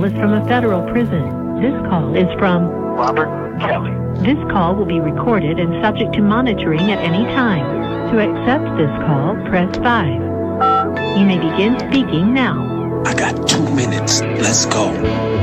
is from a federal prison. This call is from Robert Kelly. This call will be recorded and subject to monitoring at any time. To accept this call, press 5. You may begin speaking now. I got 2 minutes. Let's go.